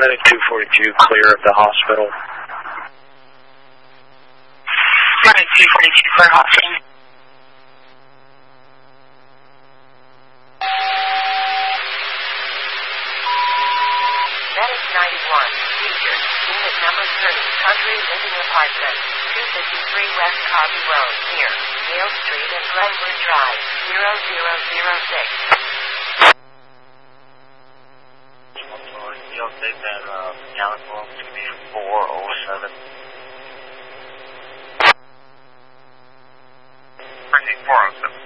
Medic 242, clear of the hospital. Medic 242, clear hospital. Medic 91, seizure, unit number 30, country living apartment, 253 West Cobby Road, near Yale Street and Glenwood Drive, 0006. You'll take that mechanical to be 407. Proceed 407.